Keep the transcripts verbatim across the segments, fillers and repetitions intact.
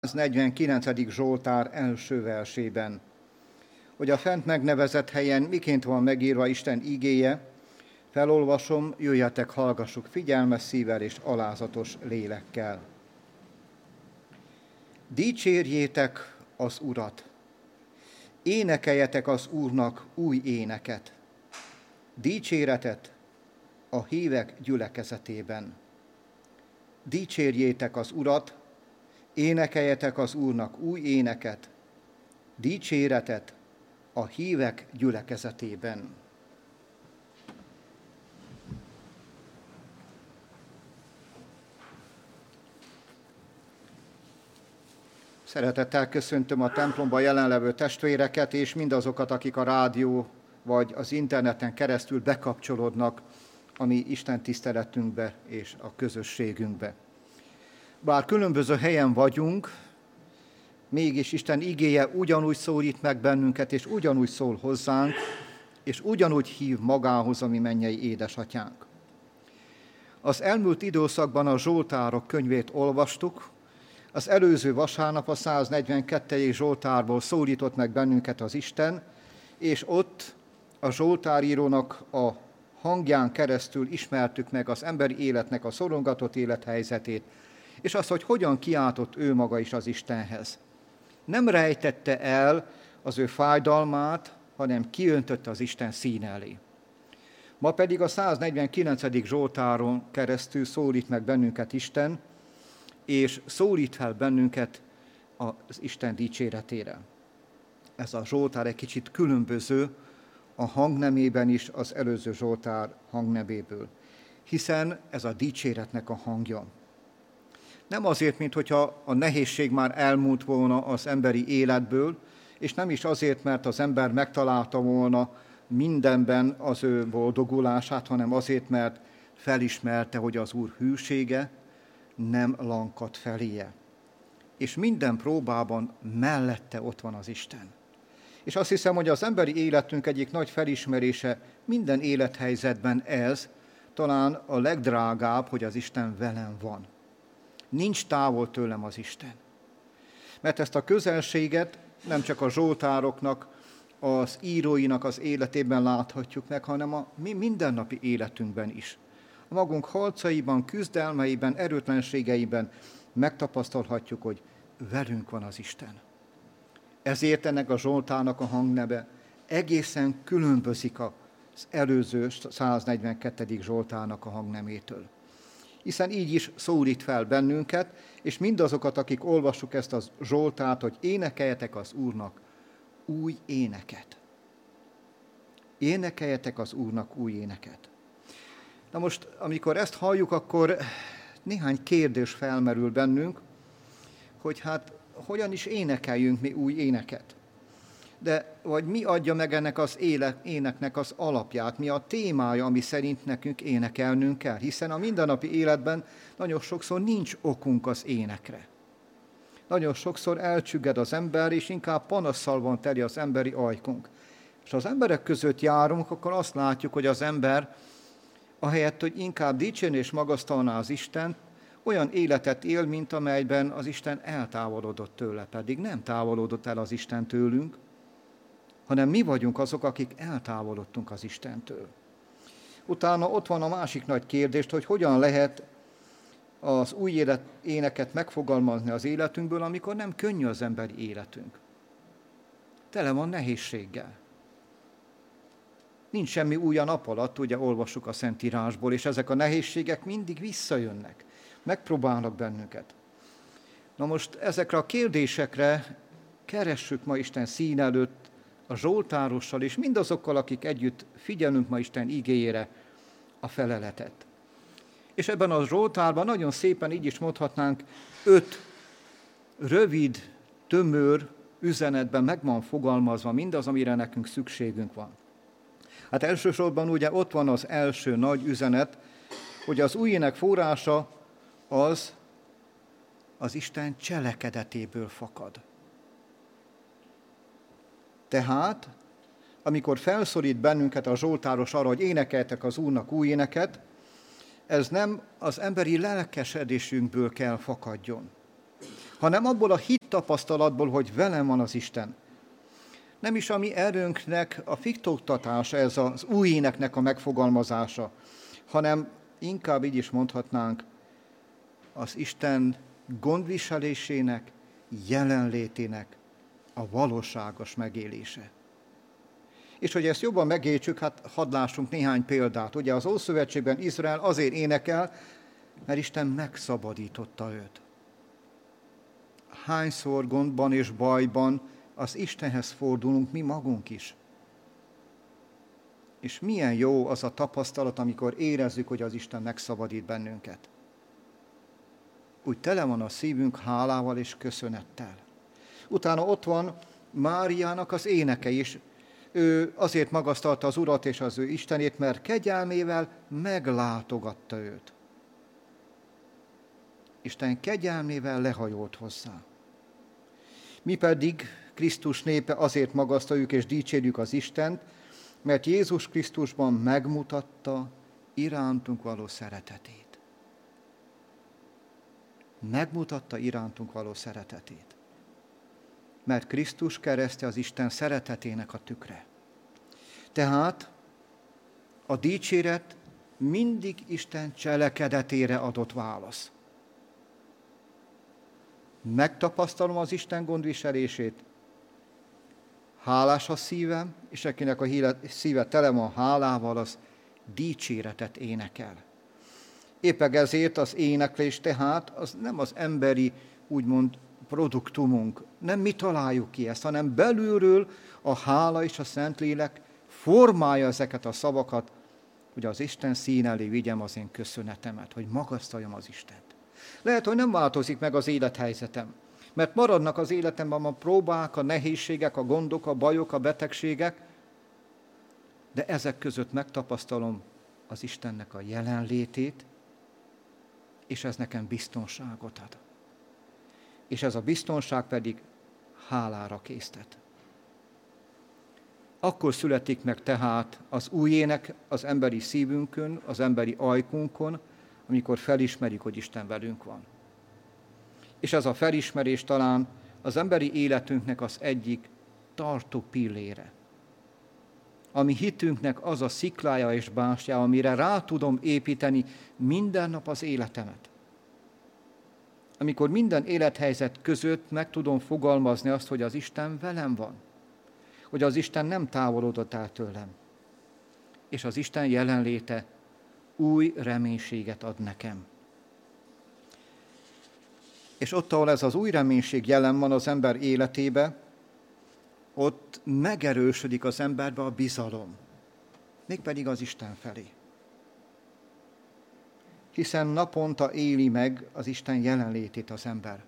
száznegyvenkilencedik Zsoltár első versében, hogy a fent megnevezett helyen miként van megírva Isten igéje, felolvasom, jöjjetek, hallgassuk figyelmes szívvel és alázatos lélekkel. Dicsérjétek az Urat, énekeljetek az Úrnak új éneket, dicséretet a hívek gyülekezetében. Dicsérjétek az Urat, énekeljetek az Úrnak új éneket, dicséretet a hívek gyülekezetében. Szeretettel köszöntöm a templomban jelenlevő testvéreket, és mindazokat, akik a rádió vagy az interneten keresztül bekapcsolódnak a mi Isten tiszteletünkbe és a közösségünkbe. Bár különböző helyen vagyunk, mégis Isten igéje ugyanúgy szólít meg bennünket, és ugyanúgy szól hozzánk, és ugyanúgy hív magához a mi mennyei édesatyánk. Az elmúlt időszakban a Zsoltárok könyvét olvastuk, az előző vasárnap a száznegyvenkettedik Zsoltárból szólított meg bennünket az Isten, és ott a Zsoltárírónak a hangján keresztül ismertük meg az emberi életnek a szorongatott élethelyzetét, és azt, hogy hogyan kiáltott ő maga is az Istenhez. Nem rejtette el az ő fájdalmát, hanem kiöntötte az Isten színe elé. Ma pedig a száznegyvenkilencedik Zsoltáron keresztül szólít meg bennünket Isten, és szólít fel bennünket az Isten dicséretére. Ez a Zsoltár egy kicsit különböző a hangnemében is az előző Zsoltár hangneméből, hiszen ez a dicséretnek a hangja. Nem azért, minthogyha a nehézség már elmúlt volna az emberi életből, és nem is azért, mert az ember megtalálta volna mindenben az ő boldogulását, hanem azért, mert felismerte, hogy az Úr hűsége nem lankad feléje. És minden próbában mellette ott van az Isten. És azt hiszem, hogy az emberi életünk egyik nagy felismerése minden élethelyzetben ez, talán a legdrágább, hogy az Isten velem van. Nincs távol tőlem az Isten. Mert ezt a közelséget nem csak a zsoltároknak, az íróinak az életében láthatjuk meg, hanem a mi mindennapi életünkben is. A magunk harcaiban, küzdelmeiben, erőtlenségeiben megtapasztalhatjuk, hogy velünk van az Isten. Ezért ennek a Zsoltárnak a hangneve egészen különbözik az előző száznegyvenkettedik Zsoltárnak a hangnemétől. Hiszen így is szólít fel bennünket, és mindazokat, akik olvassuk ezt a Zsoltárt, hogy énekeljetek az Úrnak új éneket. Énekeljetek az Úrnak új éneket. Na most, amikor ezt halljuk, akkor néhány kérdés felmerül bennünk, hogy hát hogyan is énekeljünk mi új éneket. De vagy mi adja meg ennek az éle, éneknek az alapját, mi a témája, ami szerint nekünk énekelnünk kell, hiszen a mindennapi életben nagyon sokszor nincs okunk az énekre. Nagyon sokszor elcsügged az ember, és inkább panasszal van teli az emberi ajkunk. És ha az emberek között járunk, akkor azt látjuk, hogy az ember, ahelyett, hogy inkább dicsérni és magasztalná az Istent, olyan életet él, mint amelyben az Isten eltávolodott tőle, pedig nem távolodott el az Isten tőlünk, hanem mi vagyunk azok, akik eltávolodtunk az Istentől. Utána ott van a másik nagy kérdés, hogy hogyan lehet az új élet, éneket megfogalmazni az életünkből, amikor nem könnyű az emberi életünk. Tele van nehézséggel. Nincs semmi új a nap alatt, ugye olvassuk a Szentírásból, és ezek a nehézségek mindig visszajönnek, megpróbálnak bennünket. Na most ezekre a kérdésekre keressük ma Isten szín előtt a zsoltárossal, és mindazokkal, akik együtt figyelünk ma Isten igéjére, a feleletet. És ebben a Zsoltárban nagyon szépen, így is mondhatnánk, öt rövid, tömör üzenetben meg van fogalmazva mindaz, amire nekünk szükségünk van. Hát elsősorban ugye ott van az első nagy üzenet, hogy az új ének forrása az az Isten cselekedetéből fakad. Tehát, amikor felszólít bennünket a zsoltáros arra, hogy énekeltek az Úrnak új éneket, ez nem az emberi lelkesedésünkből kell fakadjon, hanem abból a hit tapasztalatból, hogy velem van az Isten. Nem is a mi erőnknek a fiktoktatása, ez az új éneknek a megfogalmazása, hanem inkább így is mondhatnánk, az Isten gondviselésének, jelenlétének a valóságos megélése. És hogy ezt jobban megértsük, hát hadd lássunk néhány példát. Ugye az Ószövetségben Izrael azért énekel, mert Isten megszabadította őt. Hányszor gondban és bajban az Istenhez fordulunk mi magunk is. És milyen jó az a tapasztalat, amikor érezzük, hogy az Isten megszabadít bennünket. Úgy tele van a szívünk hálával és köszönettel. Utána ott van Máriának az éneke is. Ő azért magasztalta az Urat és az ő Istenét, mert kegyelmével meglátogatta őt. Isten kegyelmével lehajolt hozzá. Mi pedig, Krisztus népe, azért magasztaljuk és dicsérjük az Istent, mert Jézus Krisztusban megmutatta irántunk való szeretetét. Megmutatta irántunk való szeretetét. Mert Krisztus keresztje az Isten szeretetének a tükre. Tehát a dicséret mindig Isten cselekedetére adott válasz. Megtapasztalom az Isten gondviselését, hálás a szívem, és akinek a szíve tele van hálával, az dicséretet énekel. Éppen ezért az éneklés tehát az nem az emberi, úgymond, produktumunk. Nem mi találjuk ki ezt, hanem belülről a hála és a Szentlélek formálja ezeket a szavakat, hogy az Isten szín elé vigyem az én köszönetemet, hogy magasztaljam az Istent. Lehet, hogy nem változik meg az élethelyzetem, mert maradnak az életemben a próbák, a nehézségek, a gondok, a bajok, a betegségek, de ezek között megtapasztalom az Istennek a jelenlétét, és ez nekem biztonságot ad. És ez a biztonság pedig hálára késztet. Akkor születik meg tehát az új ének az emberi szívünkön, az emberi ajkunkon, amikor felismerjük, hogy Isten velünk van. És ez a felismerés talán az emberi életünknek az egyik tartó pillére. Ami hitünknek az a sziklája és bástyja, amire rá tudom építeni minden nap az életemet. Amikor minden élethelyzet között meg tudom fogalmazni azt, hogy az Isten velem van, hogy az Isten nem távolodott el tőlem, és az Isten jelenléte új reménységet ad nekem. És ott, ahol ez az új reménység jelen van az ember életébe, ott megerősödik az emberbe a bizalom, mégpedig az Isten felé. Hiszen naponta éli meg az Isten jelenlétét az ember.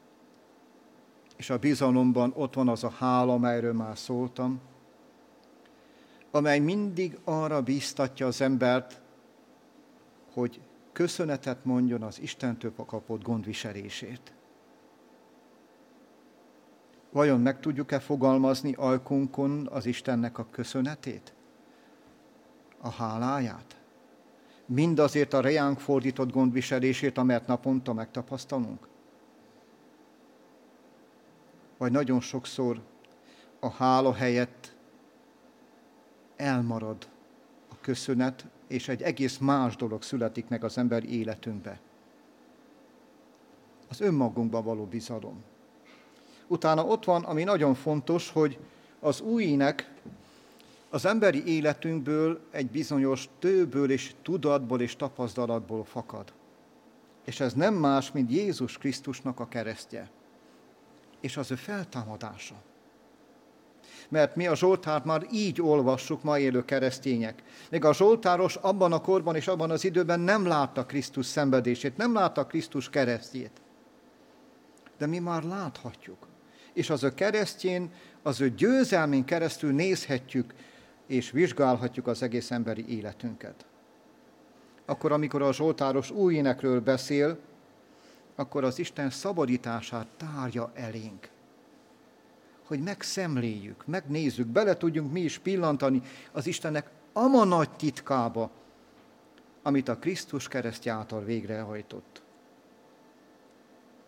És a bizalomban ott van az a hála, amelyről már szóltam, amely mindig arra bíztatja az embert, hogy köszönetet mondjon az Istentől kapott gondviselésért. Vajon meg tudjuk-e fogalmazni ajkunkon az Istennek a köszönetét? A háláját? Mindazért a reánk fordított gondviselését, amelyet naponta megtapasztalunk? Vagy nagyon sokszor a hála helyett elmarad a köszönet, és egy egész más dolog születik meg az ember életünkbe. Az önmagunkban való bizalom. Utána ott van, ami nagyon fontos, hogy az új ének az emberi életünkből egy bizonyos tőből és tudatból és tapasztalatból fakad. És ez nem más, mint Jézus Krisztusnak a keresztje. És az ő feltámadása. Mert mi a Zsoltárt már így olvassuk, ma élő keresztények. Még a Zsoltáros abban a korban és abban az időben nem látta Krisztus szenvedését, nem látta Krisztus keresztjét. De mi már láthatjuk. És az ő keresztjén, az ő győzelmén keresztül nézhetjük, és vizsgálhatjuk az egész emberi életünket. Akkor, amikor a Zsoltáros új énekről beszél, akkor az Isten szabadítását tárja elénk. Hogy megszemléljük, megnézzük, bele tudjunk mi is pillantani az Istennek ama nagy titkába, amit a Krisztus keresztje által végrehajtott.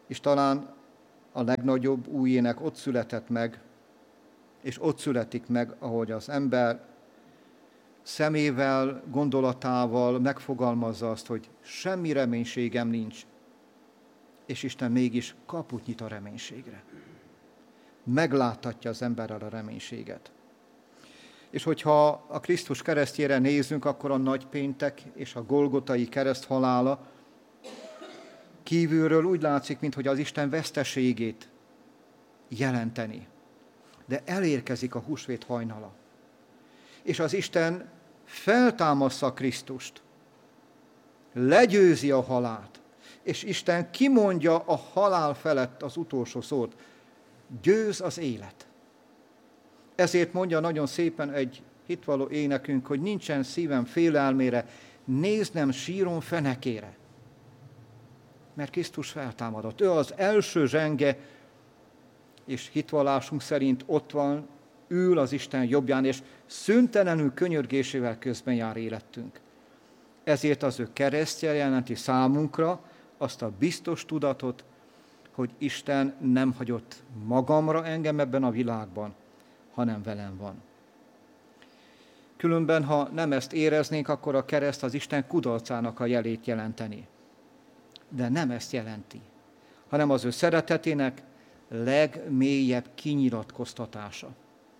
És talán a legnagyobb új ének ott született meg, és ott születik meg, ahogy az ember szemével, gondolatával megfogalmazza azt, hogy semmi reménységem nincs, és Isten mégis kaput nyit a reménységre. Megláttatja az emberrel a reménységet. És hogyha a Krisztus keresztjére nézünk, akkor a nagypéntek és a golgotai kereszt halála kívülről úgy látszik, minthogy az Isten veszteségét jelenteni. De elérkezik a húsvét hajnala. És az Isten feltámassza a Krisztust, legyőzi a halált, és Isten kimondja a halál felett az utolsó szót. Győz az élet. Ezért mondja nagyon szépen egy hitvalló énekünk, hogy nincsen szívem félelmére, néznem sírom fenekére. Mert Krisztus feltámadott. Ő az első zsenge, és hitvallásunk szerint ott van, ül az Isten jobbján, és szüntelenül könyörgésével közben jár életünk. Ezért az ő keresztje jelenti számunkra azt a biztos tudatot, hogy Isten nem hagyott magamra engem ebben a világban, hanem velem van. Különben, ha nem ezt éreznénk, akkor a kereszt az Isten kudarcának a jelét jelenteni. De nem ezt jelenti, hanem az ő szeretetének legmélyebb kinyilatkoztatása.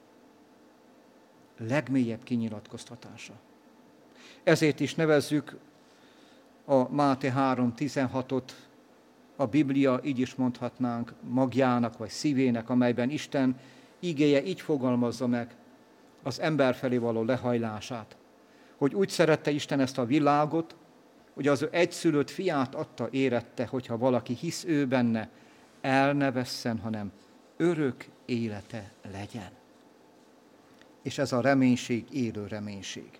Legmélyebb kinyilatkoztatása. Ezért is nevezzük a Máté három tizenhatot a Biblia, így is mondhatnánk, magjának vagy szívének, amelyben Isten igéje így fogalmazza meg az ember felé való lehajlását, hogy úgy szerette Isten ezt a világot, hogy az ő egyszülött fiát adta érette, hogyha valaki hisz ő benne, el ne vesszen, hanem örök élete legyen. És ez a reménység élő reménység.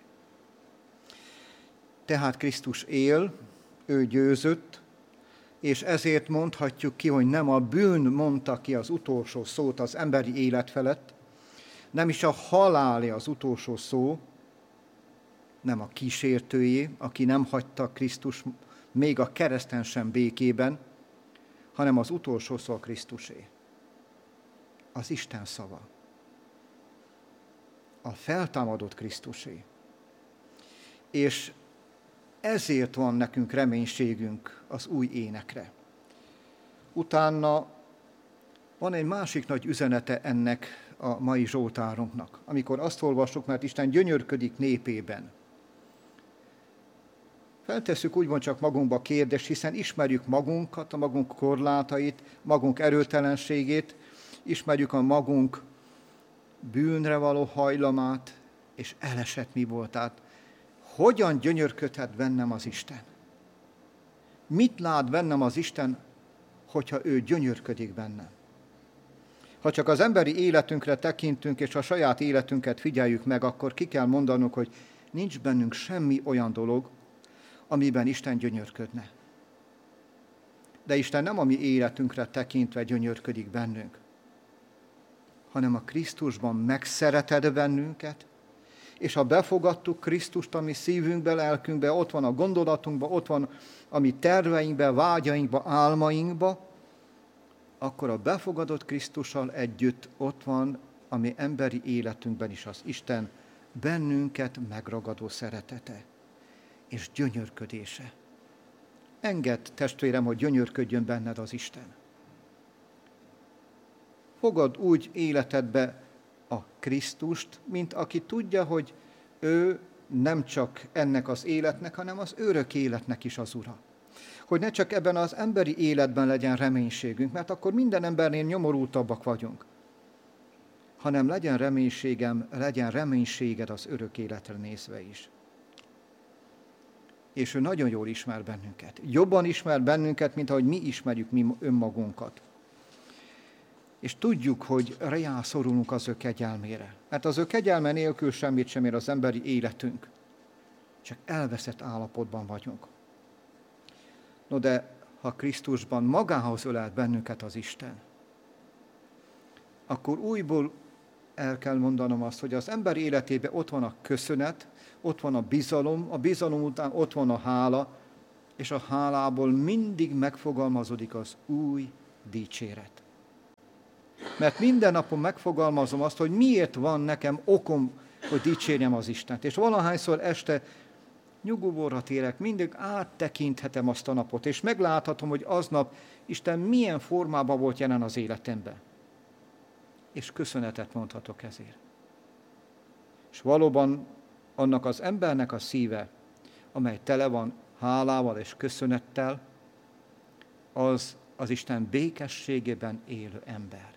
Tehát Krisztus él, ő győzött, és ezért mondhatjuk ki, hogy nem a bűn mondta ki az utolsó szót az emberi élet felett, nem is a halálé az utolsó szó, nem a kísértőjé, aki nem hagyta Krisztus még a kereszten sem békében, hanem az utolsó szó a Krisztusé. Az Isten szava. A feltámadott Krisztusé. És ezért van nekünk reménységünk az új énekre. Utána van egy másik nagy üzenete ennek a mai zsoltárunknak, amikor azt olvassuk, mert Isten gyönyörködik népében. Feltesszük úgymond csak magunkba kérdést, hiszen ismerjük magunkat, a magunk korlátait, magunk erőtelenségét, ismerjük a magunk bűnre való hajlamát, és elesett mi voltát. Hogyan gyönyörködhet bennem az Isten? Mit lát bennem az Isten, hogyha ő gyönyörködik bennem? Ha csak az emberi életünkre tekintünk, és a saját életünket figyeljük meg, akkor ki kell mondanunk, hogy nincs bennünk semmi olyan dolog, amiben Isten gyönyörködne. De Isten nem a mi életünkre tekintve gyönyörködik bennünk, hanem a Krisztusban megszereted bennünket, és ha befogadtuk Krisztust a mi szívünkbe, lelkünkbe, ott van a gondolatunkba, ott van a mi terveinkbe, vágyainkba, álmainkba, akkor a befogadott Krisztussal együtt ott van a mi emberi életünkben is az Isten bennünket megragadó szeretete és gyönyörködése. Engedd, testvérem, hogy gyönyörködjön benned az Isten. Fogad úgy életedbe a Krisztust, mint aki tudja, hogy ő nem csak ennek az életnek, hanem az örök életnek is az Ura. Hogy ne csak ebben az emberi életben legyen reménységünk, mert akkor minden embernél nyomorultabbak vagyunk, hanem legyen reménységem, legyen reménységed az örök életre nézve is. És ő nagyon jól ismer bennünket. Jobban ismer bennünket, mint ahogy mi ismerjük mi önmagunkat. És tudjuk, hogy reá szorulunk az ő kegyelmére. Mert az ő kegyelme nélkül semmit sem ér az emberi életünk. Csak elveszett állapotban vagyunk. No de, ha Krisztusban magához ölelt bennünket az Isten, akkor újból el kell mondanom azt, hogy az ember életében ott van a köszönet, ott van a bizalom, a bizalom után ott van a hála, és a hálából mindig megfogalmazódik az új dicséret. Mert minden napon megfogalmazom azt, hogy miért van nekem okom, hogy dicsérjem az Istent. És valahányszor este nyugovóra térek, mindig áttekinthetem azt a napot, és megláthatom, hogy aznap Isten milyen formában volt jelen az életemben. És köszönetet mondhatok ezért. És valóban annak az embernek a szíve, amely tele van hálával és köszönettel, az az Isten békességében élő ember.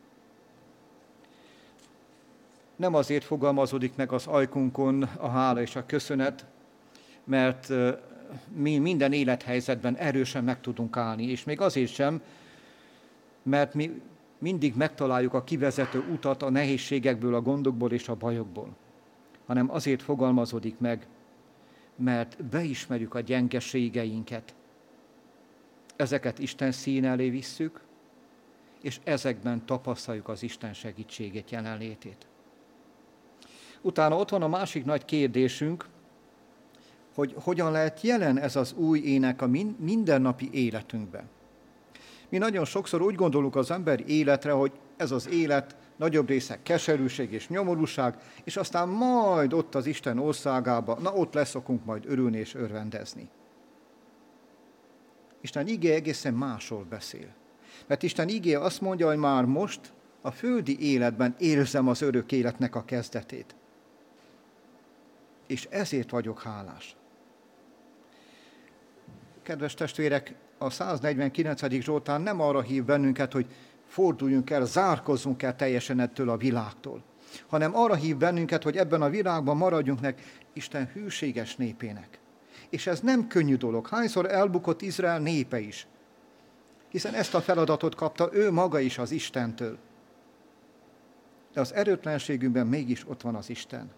Nem azért fogalmazódik meg az ajkunkon a hála és a köszönet, mert mi minden élethelyzetben erősen meg tudunk állni, és még azért sem, mert mi mindig megtaláljuk a kivezető utat a nehézségekből, a gondokból és a bajokból, hanem azért fogalmazódik meg, mert beismerjük a gyengeségeinket. Ezeket Isten szín elé visszük, és ezekben tapasztaljuk az Isten segítségét, jelenlétét. Utána ott van a másik nagy kérdésünk, hogy hogyan lehet jelen ez az új ének a mindennapi életünkben. Mi nagyon sokszor úgy gondolunk az ember életre, hogy ez az élet nagyobb része keserűség és nyomorúság, és aztán majd ott az Isten országában, na ott lesz okunk majd örülni és örvendezni. Isten igéje egészen másról beszél. Mert Isten igéje azt mondja, hogy már most a földi életben érzem az örök életnek a kezdetét. És ezért vagyok hálás. Kedves testvérek, a száznegyvenkilencedik Zsoltár nem arra hív bennünket, hogy forduljunk el, zárkozzunk el teljesen ettől a világtól, hanem arra hív bennünket, hogy ebben a világban maradjunk meg Isten hűséges népének. És ez nem könnyű dolog. Hányszor elbukott Izrael népe is? Hiszen ezt a feladatot kapta ő maga is az Istentől. De az erőtlenségünkben mégis ott van az Isten.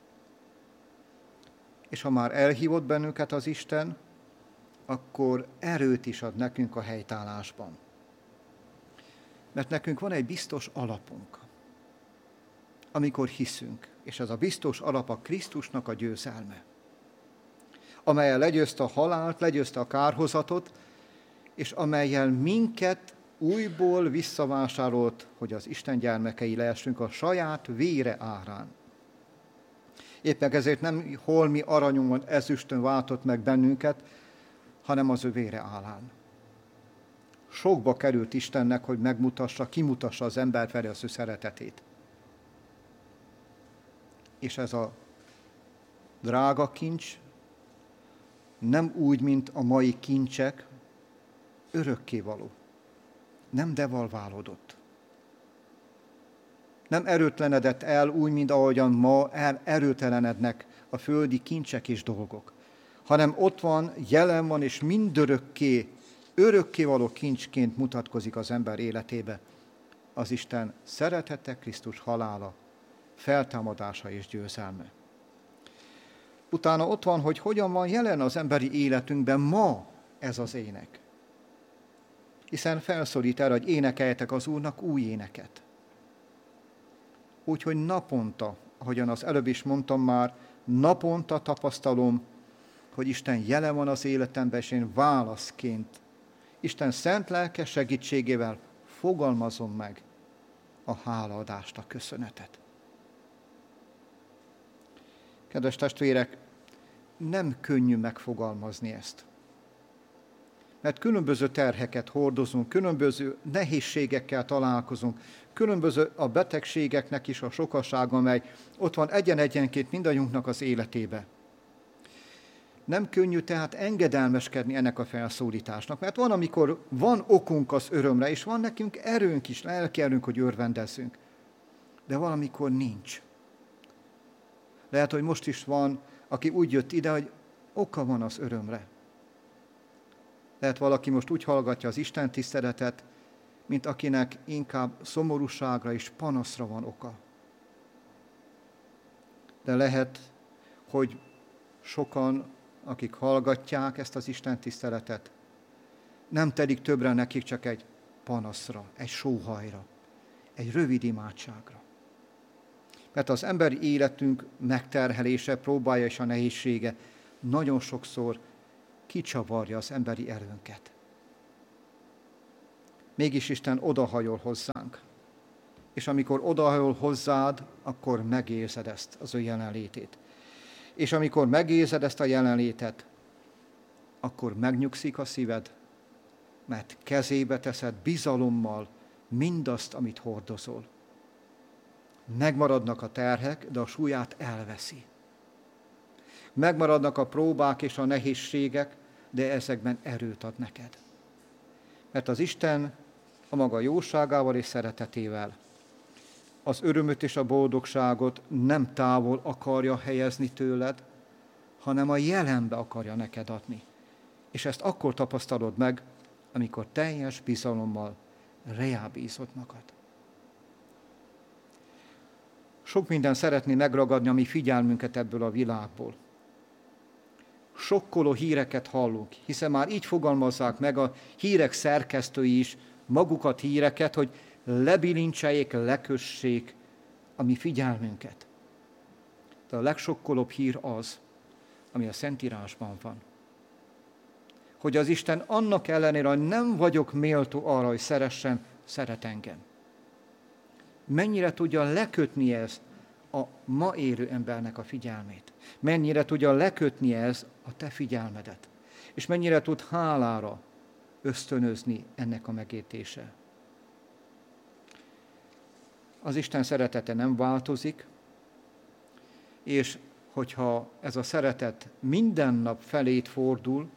És ha már elhívott bennünket az Isten, akkor erőt is ad nekünk a helytállásban. Mert nekünk van egy biztos alapunk, amikor hiszünk, és ez a biztos alap a Krisztusnak a győzelme, amellyel legyőzte a halált, legyőzte a kárhozatot, és amellyel minket újból visszavásárolt, hogy az Isten gyermekei lehessünk a saját vére árán. Éppen ezért nem holmi aranyon, ezüstön váltott meg bennünket, hanem az ő vére állán. Sokba került Istennek, hogy megmutassa, kimutassa az ember felé az ő szeretetét. És ez a drága kincs nem úgy, mint a mai kincsek, örökkévaló. Nem devalválódott. Nem erőtlenedett el úgy, mint ahogyan ma el erőtelenednek a földi kincsek és dolgok, hanem ott van, jelen van, és mindörökké, örökkévaló kincsként mutatkozik az ember életébe az Isten szeretete, Krisztus halála, feltámadása és győzelme. Utána ott van, hogy hogyan van jelen az emberi életünkben ma ez az ének. Hiszen felszólít erre, hogy énekeljetek az Úrnak új éneket. Úgyhogy naponta, ahogyan az előbb is mondtam már, naponta tapasztalom, hogy Isten jelen van az életemben, és én válaszként, Isten szent lelke segítségével fogalmazom meg a hálaadást, a köszönetet. Kedves testvérek, nem könnyű megfogalmazni ezt. Mert különböző terheket hordozunk, különböző nehézségekkel találkozunk, különböző a betegségeknek is a sokasága, amely ott van egyen-egyenként mindannyiunknak az életébe. Nem könnyű tehát engedelmeskedni ennek a felszólításnak, mert van, amikor van okunk az örömre, és van nekünk erőnk is, lelki erőnk, hogy örvendezzünk. De valamikor nincs. Lehet, hogy most is van, aki úgy jött ide, hogy oka van az örömre. Lehet valaki most úgy hallgatja az Isten tiszteletet, mint akinek inkább szomorúságra és panaszra van oka. De lehet, hogy sokan, akik hallgatják ezt az Isten tiszteletet, nem telik többre nekik csak egy panaszra, egy sóhajra, egy rövid imádságra. Mert az emberi életünk megterhelése, próbája és a nehézsége nagyon sokszor kicsavarja az emberi erőnket. Mégis Isten odahajol hozzánk. És amikor odahajol hozzád, akkor megérzed ezt, az ő jelenlétét. És amikor megérzed ezt a jelenlétet, akkor megnyugszik a szíved, mert kezébe teszed bizalommal mindazt, amit hordozol. Megmaradnak a terhek, de a súlyát elveszi. Megmaradnak a próbák és a nehézségek, de ezekben erőt ad neked. Mert az Isten a maga jóságával és szeretetével az örömöt és a boldogságot nem távol akarja helyezni tőled, hanem a jelenbe akarja neked adni. És ezt akkor tapasztalod meg, amikor teljes bizalommal reábízod magad. Sok minden szeretné megragadni a mi figyelmünket ebből a világból. Sokkoló híreket hallunk, hiszen már így fogalmazzák meg a hírek szerkesztői is magukat híreket, hogy lebilincseljék, lekössék a mi figyelmünket. De a legsokkolóbb hír az, ami a Szentírásban van. Hogy az Isten annak ellenére, hogy nem vagyok méltó arra, hogy szeressen, szeret engem. Mennyire tudja lekötni ez a ma élő embernek a figyelmét? Mennyire tudja lekötni ez a te figyelmedet? És mennyire tud hálára ösztönözni ennek a megértése? Az Isten szeretete nem változik, és hogyha ez a szeretet minden nap felét fordul,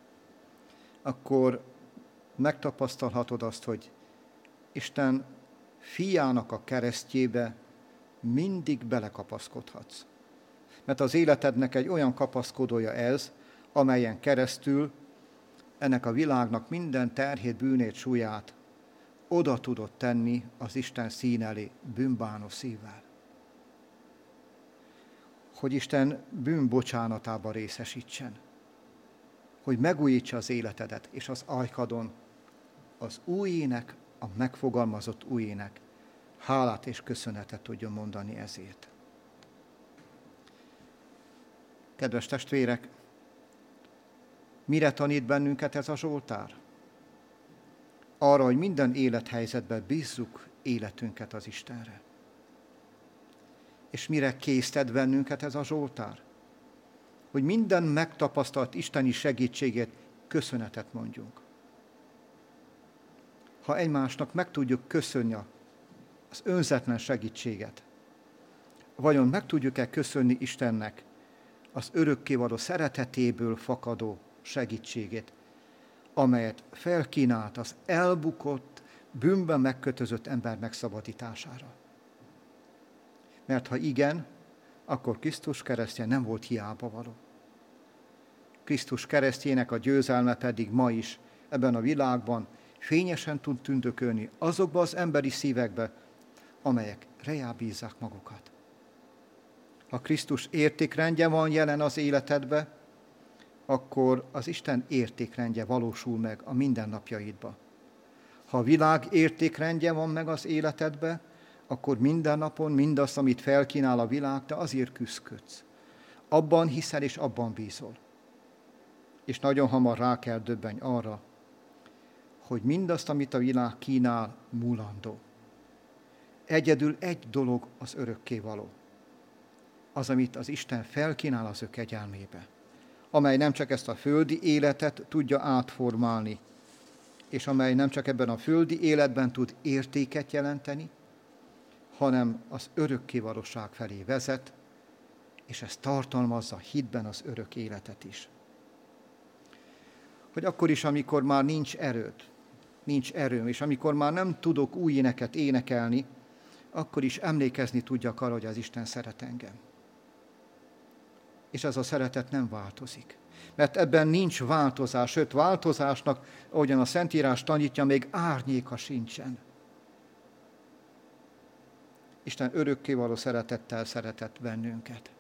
akkor megtapasztalhatod azt, hogy Isten fiának a keresztjébe mindig belekapaszkodhatsz. Mert az életednek egy olyan kapaszkodója ez, amelyen keresztül ennek a világnak minden terhét, bűnét, súlyát oda tudod tenni az Isten szín elé bűnbánó szívvel. Hogy Isten bűnbocsánatába részesítsen. Hogy megújítsa az életedet, és az ajkadon az új ének, a megfogalmazott új ének hálát és köszönetet tudjon mondani ezért. Kedves testvérek, mire tanít bennünket ez a Zsoltár? Arra, hogy minden élethelyzetben bízzuk életünket az Istenre. És mire késztet bennünket ez a Zsoltár? Hogy minden megtapasztalt isteni segítségét köszönetet mondjunk. Ha egymásnak meg tudjuk köszönni az önzetlen segítséget, vajon meg tudjuk-e köszönni Istennek az örökkévaló szeretetéből fakadó segítségét, amelyet felkínált az elbukott, bűnben megkötözött ember megszabadítására? Mert ha igen, akkor Krisztus keresztje nem volt hiába való. Krisztus keresztjének a győzelme pedig ma is ebben a világban fényesen tud tündökölni azokba az emberi szívekbe, amelyek reá bízzák magukat. Ha Krisztus értékrendje van jelen az életedbe, akkor az Isten értékrendje valósul meg a mindennapjaidba. Ha a világ értékrendje van meg az életedbe, akkor minden napon mindazt, amit felkínál a világ, te azért küzdködsz. Abban hiszel és abban bízol. És nagyon hamar rá kell döbbenj arra, hogy mindazt, amit a világ kínál, múlandó. Egyedül egy dolog az örökkévaló. Az, amit az Isten felkínál az ő kegyelmébe, amely nem csak ezt a földi életet tudja átformálni, és amely nem csak ebben a földi életben tud értéket jelenteni, hanem az örökkévalóság felé vezet, és ez tartalmazza hitben az örök életet is. Hogy akkor is, amikor már nincs erőd, nincs erőm, és amikor már nem tudok új éneket énekelni, akkor is emlékezni tudjak arra, hogy az Isten szeret engem. És ez a szeretet nem változik. Mert ebben nincs változás, sőt változásnak, ahogyan a Szentírás tanítja, még árnyéka sincsen. Isten örökkévaló szeretettel szeretett bennünket.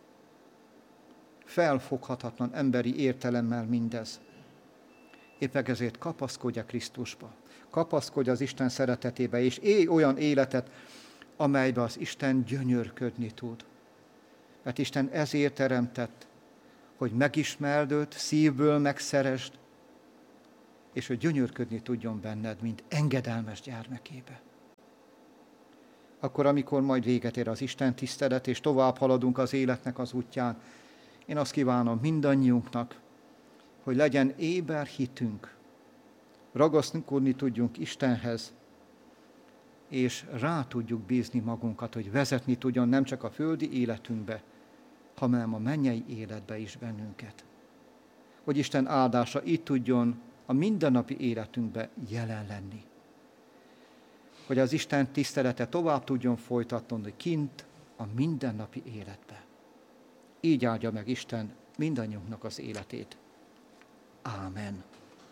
Felfoghatatlan emberi értelemmel mindez. Éppen ezért kapaszkodj a Krisztusba, kapaszkodj az Isten szeretetébe, és élj olyan életet, amelybe az Isten gyönyörködni tud. Mert Isten ezért teremtett, hogy megismerd őt, szívből megszeresd, és hogy gyönyörködni tudjon benned, mint engedelmes gyermekébe. Akkor, amikor majd véget ér az Isten tisztelet, és tovább haladunk az életnek az útján, én azt kívánom mindannyiunknak, hogy legyen éber hitünk, ragaszkodni tudjunk Istenhez, és rá tudjuk bízni magunkat, hogy vezetni tudjon nem csak a földi életünkbe, hanem a mennyei életbe is bennünket. Hogy Isten áldása itt tudjon a mindennapi életünkbe jelen lenni. Hogy az Isten tisztelete tovább tudjon folytatni kint a mindennapi életbe. Így áldja meg Isten mindannyiunknak az életét. Ámen.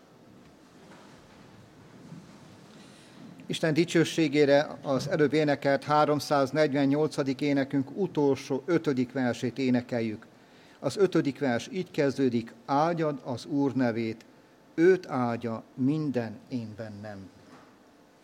Isten dicsőségére az előbb énekelt háromszáznegyvennyolcadik énekünk utolsó ötödik versét énekeljük. Az ötödik vers így kezdődik: áldjad az Úr nevét, őt áldja minden én bennem.